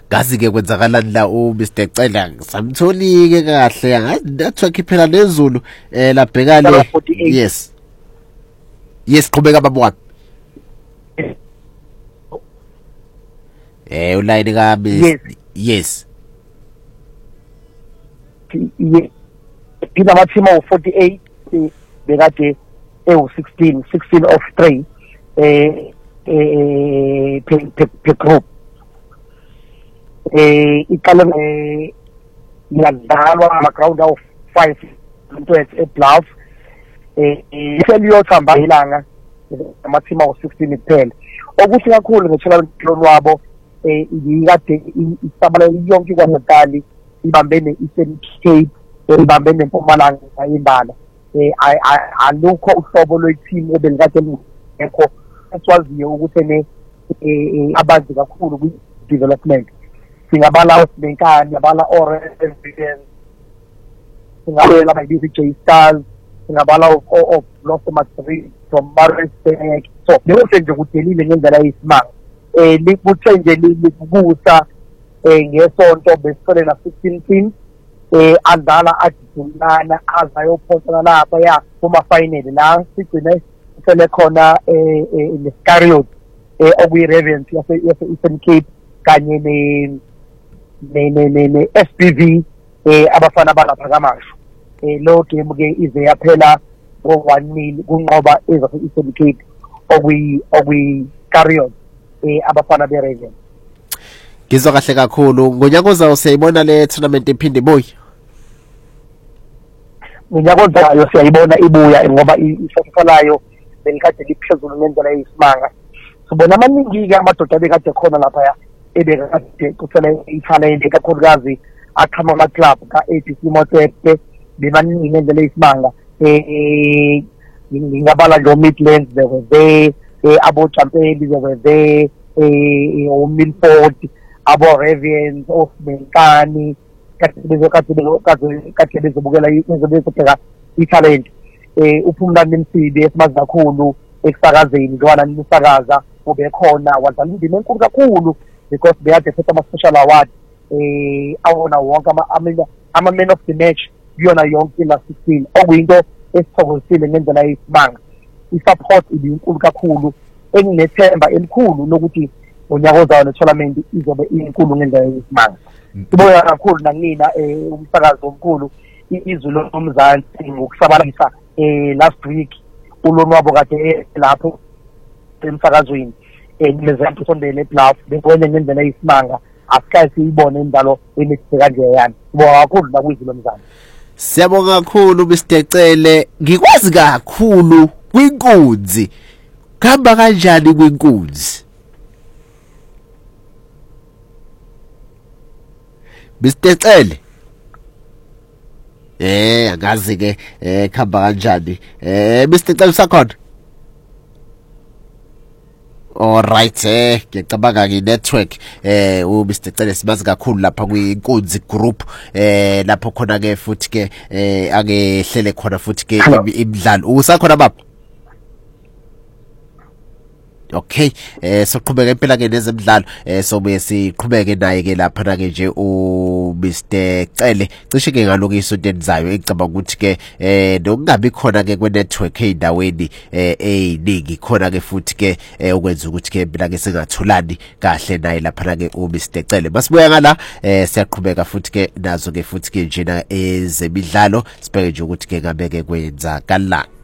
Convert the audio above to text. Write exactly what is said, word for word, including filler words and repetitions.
ngazi ke kwenzakalani la u Mister Cele samtholike kahle ngathi network phela nezulu eh labhekale yes yes qhubeka baba wami eh uline ka yes Pina maximum forty-eight bekade ewu sixteen sixteen of three eh eh per group eh iqala eh yadalwa ama ground of five into e bluff eh ihleliyo thamba ilanga maximum of sixteen kuphela okuhle kakhulu ngetournament wabo eh ikade isabalele yonke kwaNatali ibambene i-Eastern Cape ibambene eMpumalanga ayindala eh alukho uhlobo lwe-team ebelikade ngekho esiwaziyo ukuthi ne abazi kakhulu kwi-development singabala Sinenkani abala Orange singabala maybe J Stars singabala of Lost Madrid from Maritzburg so bese nje kudelile ngendlela yesimanga eh likuthe nje likubusa eh ngesonto besifole na sixteen teams eh andala adizulana azayophosana lapha ya kuma final la sigcine sele khona eh iScariot eh okuyi Ravens yase Eastern Cape kanye ne ne ne ne S P V eh abafana balapha kamasho eh lo game ke ize yaphela ngo one nil kunqoba ezase Eastern Cape okuyi okuyi Scariot eh abafana be Ravens. Ngizwa kahle kakhulu ngonyaka ozayo siyayibona le tournament iphinde boy. Ngonyaka ozayo siyayibona ibuya ngoba isafalayo belikade liphezulu ngendlela yesimanga. Sibona amaningi ke amadoda bekade khona lapha ya ebekade kuthele italent kakhulukazi aqhama ama club ka A P C Motsepe bebaningi ngendlela yesimanga eh ngingabala lo Midlands they were there eh abo Champeli they were there eh o Milford abo Ravens of Sinenkani kade bezo kade bezo kade bezobukela izobeka italent eh uPhumlani Msidi esimazi kakhulu ekusakazeni njwana nisakaza ube khona wadlala indima enkulu kakhulu because beyade phethe ama special award eh awona wonke ama ama man of the match yona yonke la sixteen okuyinto esithokozile ngendlela yesimanga isupport ibinkulu kakhulu enginethemba elikhulu lokuthi ngonyaka ozayo ne tournament izobe inkulu ngendlela yesimanga siboya kakhulu nanina eh umsakazo omkhulu izwi lomzansi ngokusabalalisa eh last week ulonwabo kade lapho emsakazweni emlezanto sondele bluff bekwenye ngendlela yesimanga asikazi siyibone indalo emithike kanje yani sibonga kakhulu nakwizwi lomzansi. Siyabonga kakhulu Mister Cele ngikwazi kakhulu kwinkunzi khamba kanjani kwinkunzi Mister Cele eh angazi ke eh khamba kanjani eh Mister Cele usakhona all right eh ngicabanga ngi network eh u Mister Cele sibazi kakhulu lapha kwinkunzi group eh lapho khona ke futhi ke eh ake hlele khona futhi ke imidlalo usakhona baba okay eh soqhubeka impela ke nezemidlalo eh sobe siqhubeke naye ke lapha na ke nje u Mister Cele cishe ke ngaloko isonto enizayo engicabanga ukuthi ke eh nokungabi khona ke kwe network eindaweni eh eyiningi khona ke futhi ke ukwenza ukuthi ke impela ke singatholani kahle naye lapha na ke u Mister Cele masibuya ngala eh siyaqhubeka futhi ke nazo ke futhi ke njena ezemidlalo sibheke nje ukuthi ke ngabe ke kwenzakala.